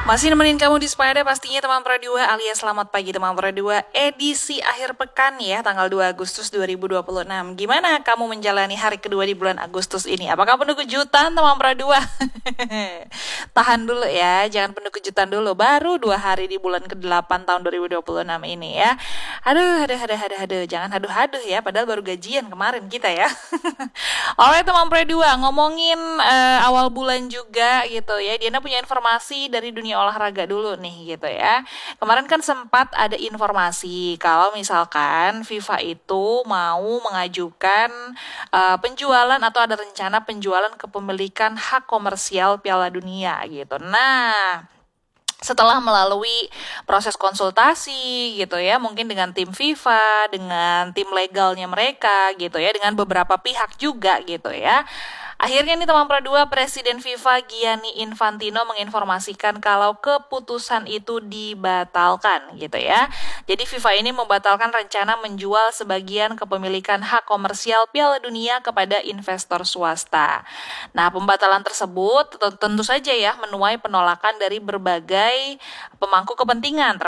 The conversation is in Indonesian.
Masih nemenin kamu di Sepeda pastinya teman Pro 2 alias selamat pagi teman Pro 2 edisi akhir pekan ya tanggal 2 Agustus 2026. Gimana kamu menjalani hari kedua di bulan Agustus ini? Apakah penuh kejutan teman Pro 2? Tahan dulu ya, jangan penuh kejutan dulu. Baru 2 hari di bulan ke-8 tahun 2026 ini ya. Aduh, jangan haduh-haduh ya, padahal baru gajian kemarin kita ya. Alright teman Pro 2, ngomongin awal bulan juga gitu ya. Diana punya informasi dari dunia olahraga dulu nih gitu ya. Kemarin kan sempat ada informasi kalau misalkan FIFA itu mau mengajukan penjualan atau ada rencana penjualan kepemilikan hak komersial Piala Dunia gitu. Nah, setelah melalui proses konsultasi gitu ya, mungkin dengan tim FIFA, dengan tim legalnya mereka gitu ya, dengan beberapa pihak juga gitu ya. Akhirnya nih teman Pro 2, Presiden FIFA Gianni Infantino menginformasikan kalau keputusan itu dibatalkan gitu ya. Jadi FIFA ini membatalkan rencana menjual sebagian kepemilikan hak komersial Piala Dunia kepada investor swasta. Nah, pembatalan tersebut tentu saja ya menuai penolakan dari berbagai pemangku kepentingan